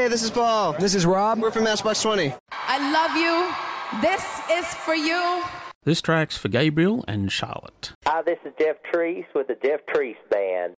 Hey, this is Paul. This is Rob. We're from Matchbox 20. I love you. This is for you. This track's for Gabriel and Charlotte. Hi, this is Jeff Treese with the Jeff Treese Band.